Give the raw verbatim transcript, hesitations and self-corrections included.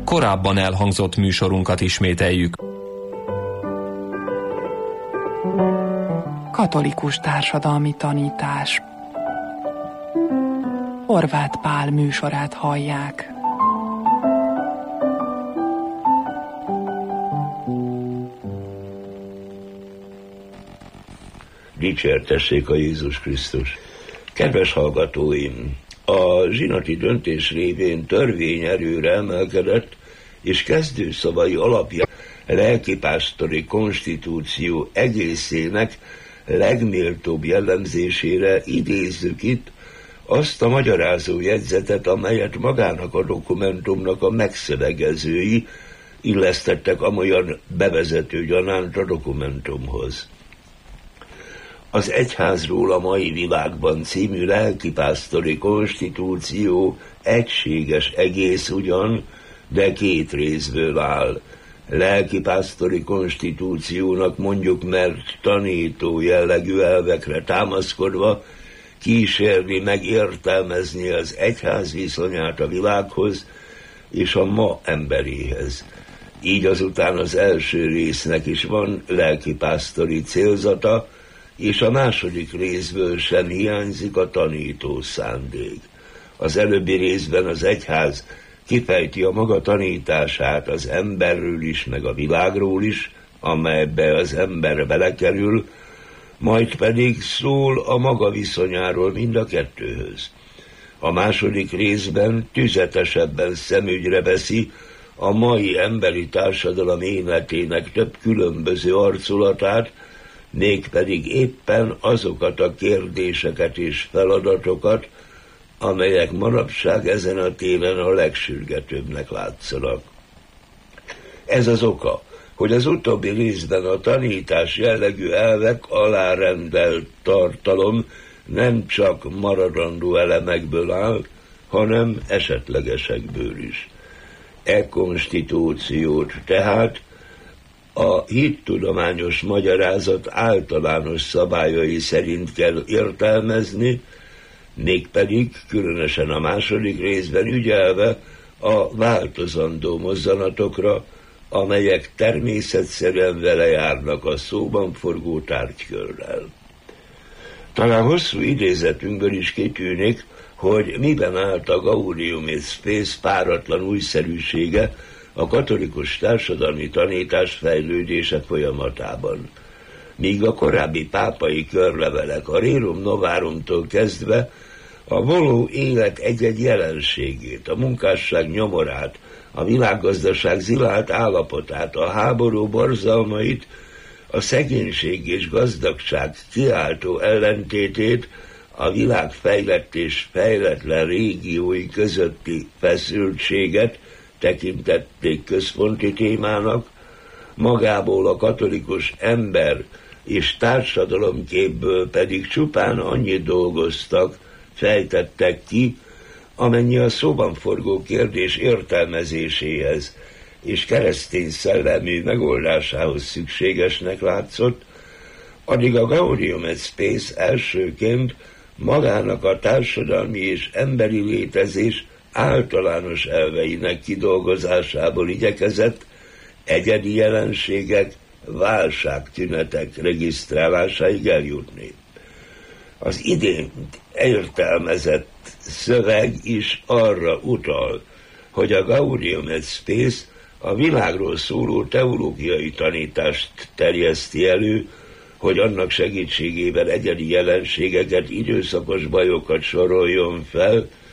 korábban elhangzott műsorunkat ismételjük. Katolikus társadalmi tanítás. Horváth Pál műsorát hallják. Dicsértessék a Jézus Krisztus! Kedves hallgatóim! A zsinati döntés révén törvényerőre emelkedett, és kezdőszavai alapján lelkipásztori konstitúció egészének legméltóbb jellemzésére idézzük itt azt a magyarázó jegyzetet, amelyet magának a dokumentumnak a megszövegezői illesztettek amolyan bevezető gyanánt a dokumentumhoz. Az Egyházról a mai világban című lelkipásztori konstitúció egységes egész ugyan, de két részből áll. Lelkipásztori konstitúciónak mondjuk, mert tanító jellegű elvekre támaszkodva kísérni meg értelmezni az egyház viszonyát a világhoz és a ma emberéhez. Így azután az első résznek is van lelkipásztori célzata, és a második részből sem hiányzik a tanító szándék. Az előbbi részben az egyház kifejti a maga tanítását az emberről is, meg a világról is, amelybe az ember belekerül, majd pedig szól a maga viszonyáról mind a kettőhöz. A második részben tüzetesebben szemügyre veszi a mai emberi társadalom életének több különböző arculatát, mégpedig éppen azokat a kérdéseket és feladatokat, amelyek manapság ezen a téren a legsürgetőbbnek látszanak. Ez az oka, hogy az utóbbi részben a tanítás jellegű elvek alárendelt tartalom nem csak maradandó elemekből áll, hanem esetlegesekből is. E konstitúciót tehát a hittudományos magyarázat általános szabályai szerint kell értelmezni, mégpedig különösen a második részben ügyelve a változandó mozzanatokra, amelyek természetszerűen vele járnak a szóban forgó tárgykörrel. Talán hosszú idézetünkből is kitűnik, hogy miben állt a Gaudium et Spes páratlan újszerűsége a katolikus társadalmi tanítás fejlődése folyamatában. Míg a korábbi pápai körlevelek a Rerum Novárumtól kezdve a való élet egy-egy jelenségét, a munkásság nyomorát, a világgazdaság zilált állapotát, a háború borzalmait, a szegénység és gazdagság kiáltó ellentétét, a világ fejlett és fejletlen régiói közötti feszültséget tekintették központi témának, magából a katolikus ember és társadalomképből pedig csupán annyit dolgoztak, fejtettek ki, amennyi a szóban forgó kérdés értelmezéséhez és keresztény szellemű megoldásához szükségesnek látszott, addig a Gaudium et Spes elsőként magának a társadalmi és emberi létezés általános elveinek kidolgozásából igyekezett egyedi jelenségek, válságtünetek regisztrálásáig eljutni. Az idén értelmezett szöveg is arra utal, hogy a Gaudium et Spes a világról szóló teológiai tanítást terjeszti elő, hogy annak segítségével egyedi jelenségeket, időszakos bajokat soroljon fel,